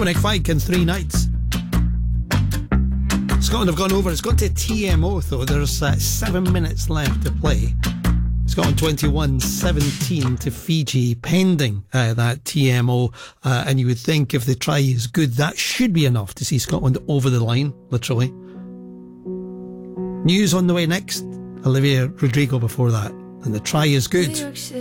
Dominic Fike in 3 nights. Scotland have gone over. It's got to TMO though. There's 7 minutes left to play. Scotland 21-17 to Fiji, pending that TMO. And you would think if the try is good, that should be enough to see Scotland over the line, literally. News on the way next. Olivia Rodrigo before that. And the try is good.